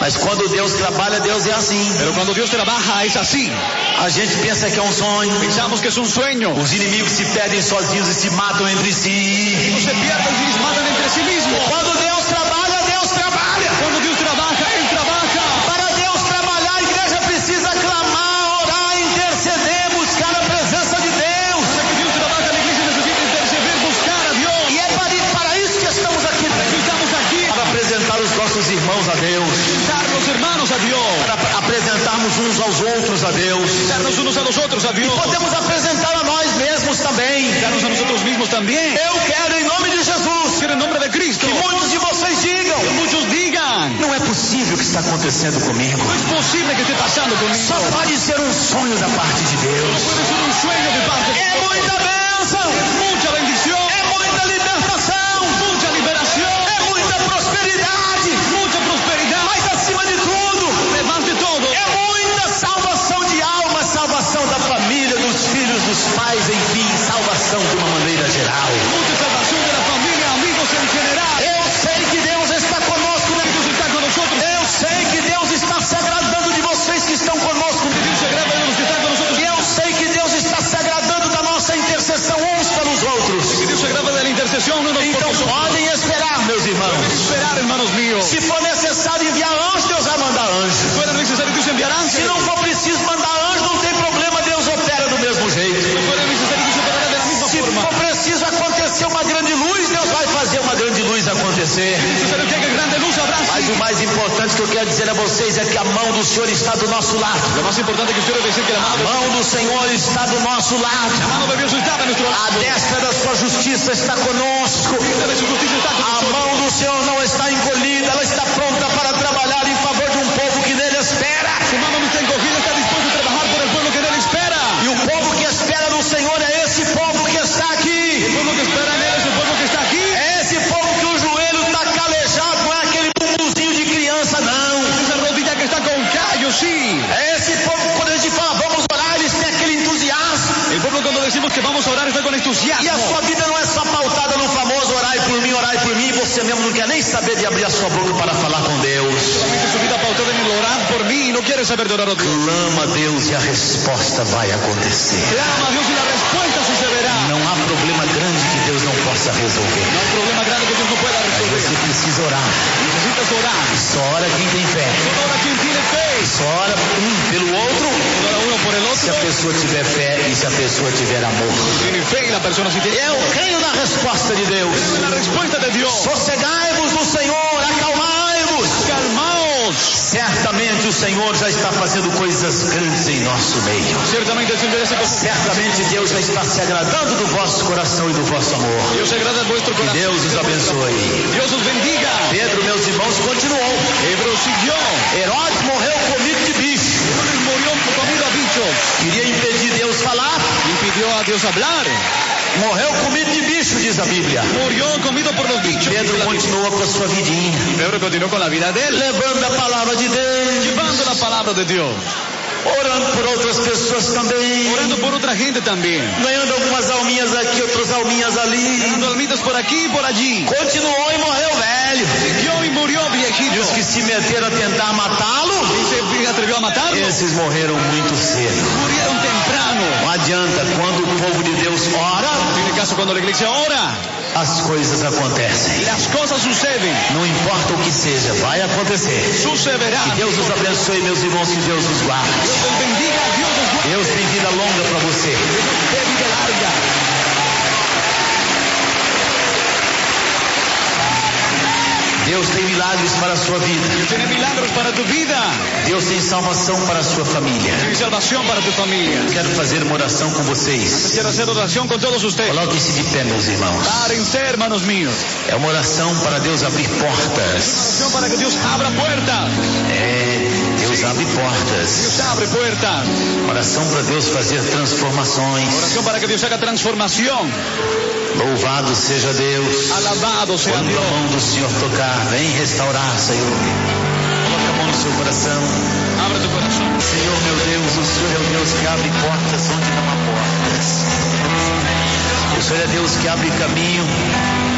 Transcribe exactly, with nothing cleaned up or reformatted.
Mas quando Deus trabalha, Deus é assim. Pero cuando Dios trabaja es así. A gente pensa que é um sonho. Pensamos que es un sueño. Os inimigos se perdem sozinhos e se matam entre si. No se pierden y se matan entre sí mismos. Quando Deus trabalha, Deus trabalha. Cuando Dios trabaja, Él trabaja. Para Deus trabalhar, a igreja precisa clamar, orar, interceder, buscar a presença de Deus. Para que Dios trabaje, la iglesia necesita interceder, buscar a Dios. E é para, para isso que estamos aqui. Para que estamos aquí. Para apresentar os nossos irmãos a Deus. Dar los hermanos a Dios. Para apresentarmos uns aos outros a Deus. Darnos unos a los otros a Dios. E podemos apresentar a nós mesmos também. Darnos a nosotros mismos también. Eu quero em nome de Jesus. Quiero en nombre de Cristo. Que muitos de vocês digam. Que muchos digan. Não é possível o que está acontecendo comigo. No es posible que esté pasando conmigo. Só pode ser um sonho da parte de Deus. No puede ser un sueño de parte de Dios. É muita bênção. Es mucha bendición. É muita libertação. Mucha liberación. É muita prosperidade. Mucha prosperidad. Mas acima de tudo, Además de todo, é muita salvação de alma, salvação da família, dos filhos, dos pais, enfim, salvação de uma maneira geral. mucha salvación de la familia, amigos en general. Eu sei que Deus está conosco, né? Dios está con nosotros. Eu sei que Deus está se agradando de vocês que estão conosco. Dios se agrada de los que están con nosotros. Eu sei que Deus está se agradando da nossa intercessão uns pelos outros. Que Dios se agrada de la intercesión unos por Então nosotros. podem esperar, meus irmãos. Esperar, hermanos míos. Se for necessário enviar anjo, Deus vai mandar anjo. Si fuera necesario, Dios enviará Se ángeles. não for preciso mandar anjo, não tem problema, Deus opera do mesmo jeito. Si fuera necesario, Dios operará de la misma Se forma. for preciso acontecer uma grande luz, Deus vai fazer uma grande luz acontecer. Si es necesario que haya grande luz, habrá Mas sí. o mais importante que eu quero dizer a vocês é que a mão do Senhor está do nosso lado. Lo más importante que quiero decir que la A mano de, mão do Senhor está do nosso lado. la mano de Dios está a nuestro A lado. destra da sua justiça está conosco. La de su justicia está con A nosotros. mão do Senhor não está encolhida, ela está pronta para trabalhar em favor de um povo que nele espera. Su mano no está encogida, está dispuesto a trabajar por el pueblo que en él espera. E o povo que espera no Senhor é esse povo que está aqui. El pueblo que espera en él es el pueblo que está aquí. É esse povo que o joelho está calejado, não é aquele bumbumzinho de criança, não. Esa rodilla que está con callo, sí. É esse povo que quando a gente fala vamos orar, eles têm aquele entusiasmo. El pueblo cuando decimos que vamos a orar está con entusiasmo. E a sua vida não é só pautada no famoso orai por mim, orai por mim, e você mesmo não quer nem saber de abrir a sua boca para falar com Deus. Solamente su vida pautada en el orar por mí y no quiere saber de orar a Dios. Clama a Deus e a resposta vai acontecer. Clama a Dios y la respuesta sucederá. Não há problema grande que Deus não possa resolver. No hay problema grande que Dios no pueda Mas resolver. você precisa orar. Necesitas orar. Só ora quem tem fé. Solo ora quien tiene fe. Só ora um pelo outro. Solo ora uno por el Se a otro. pessoa tiver fé e se a pessoa tiver amor. Tiene fe y la persona sí tiene. Eu creio na resposta de Deus. Creo en la respuesta de Dios. Sossegai-vos no Senhor, acalmai-vos. Calmaos. Certamente o Senhor já está fazendo coisas grandes em nosso meio. Ciertamente el Señor hace cosas. Certamente Deus já está se agradando do vosso coração e do vosso amor. Dios se agrada en vuestro Que corazón. Deus os abençoe. Dios os bendiga. Pedro, meus irmãos, continuou. Pedro siguió. Herodes morreu comido de bicho. Herodes murió comido a bichos. Queria impedir Deus falar. Impidió a Dios hablar. Morreu comido de bicho, diz a Bíblia. Murió comido por los bichos. Pedro continua com a sua vidinha, Pedro continuó con la vida de él. levando a palavra de Deus, Llevando la palabra de Dios. orando por outras pessoas também, Orando por otra gente también. ganhando algumas alminhas aqui, outras alminhas ali. Dando almitas por aquí y por allí. Continuou e morreu velho. Siguió y murió E viejito. os que se meteram a tentar matá-lo, Y se atrevió a matarlo. esses morreram muito cedo. Murieron temprano. Não adianta, quando o povo de Deus ora, Tiene caso cuando la iglesia ora. as coisas acontecem. Las cosas suceden. Não importa o que seja, vai acontecer. Sucederá. Que Deus os abençoe, meus irmãos, que Deus os guarde. Dios los bendiga. Dios los guarde. Deus tem vida longa para você. Dé vida larga. Deus tem milagres para a sua vida. Dios tiene milagros para tu vida. Deus tem salvação para a sua família. Tiene salvación para tu familia. Quero fazer uma oração com vocês. Quiero hacer oración con todos ustedes. Coloquem-se de pé, meus irmãos. Párense, hermanos míos. É uma oração para Deus abrir portas. Oración para que Dios abra puertas. É, Deus abre portas. Dios abre puertas. Oração para Deus fazer transformações. Oración para que Dios haga transformación. Louvado seja Deus. Alabado sea Quando a Dios. mão do Senhor tocar, vem restaurar, Senhor. Coloque a mão no seu coração. Abre tu corazón. Senhor, meu Deus, o Senhor é o Deus que abre portas onde não há portas. O Senhor é Deus que abre caminho